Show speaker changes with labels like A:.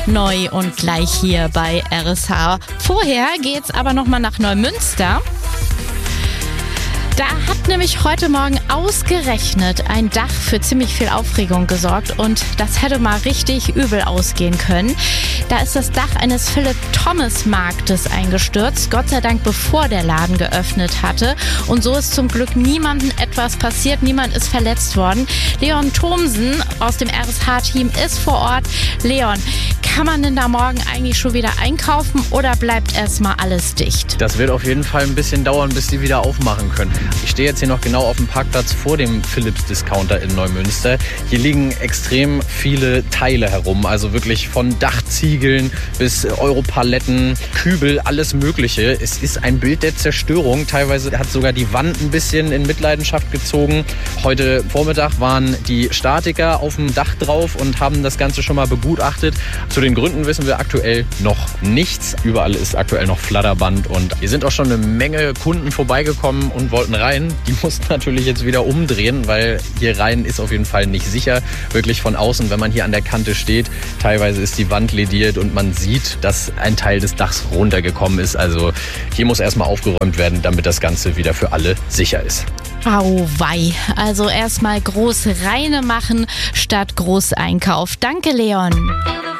A: neu und gleich hier bei RSH. Vorher geht's aber nochmal nach Neumünster. Da hat nämlich heute Morgen ausgerechnet ein Dach für ziemlich viel Aufregung gesorgt und das hätte mal richtig übel ausgehen können. Da ist das Dach eines Philipp-Thomas-Marktes eingestürzt, Gott sei Dank bevor der Laden geöffnet hatte. Und so ist zum Glück niemandem etwas passiert, niemand ist verletzt worden. Leon Thomsen aus dem RSH-Team ist vor Ort. Leon, kann man denn da morgen eigentlich schon wieder einkaufen oder bleibt erstmal alles dicht?
B: Das wird auf jeden Fall ein bisschen dauern, bis die wieder aufmachen können. Ich stehe jetzt hier noch genau auf dem Parkplatz vor dem Philips Discounter in Neumünster. Hier liegen extrem viele Teile herum, also wirklich von Dachziegeln bis Europaletten, Kübel, alles Mögliche. Es ist ein Bild der Zerstörung. Teilweise hat sogar die Wand ein bisschen in Mitleidenschaft gezogen. Heute Vormittag waren die Statiker auf dem Dach drauf und haben das Ganze schon mal begutachtet. Zu den Gründen wissen wir aktuell noch nichts. Überall ist aktuell noch Flatterband und hier sind auch schon eine Menge Kunden vorbeigekommen und wollten rein. Die mussten natürlich jetzt wieder umdrehen, weil hier rein ist auf jeden Fall nicht sicher. Wirklich von außen, wenn man hier an der Kante steht, teilweise ist die Wand lediert und man sieht, dass ein Teil des Dachs runtergekommen ist. Also hier muss erstmal aufgeräumt werden, damit das Ganze wieder für alle sicher ist.
A: Auweih. Also erstmal groß reine machen statt groß Einkauf. Danke, Leon.